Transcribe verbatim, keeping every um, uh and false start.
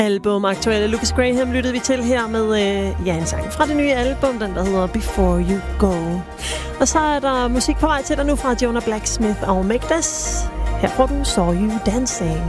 album. Aktuelle Lucas Graham lyttede vi til her med øh, ja, en sang fra det nye album, den der hedder Before You Go. Og så er der musik på vej til dig nu fra Jonah Blacksmith og Make This. Her får du Saw You Dancing.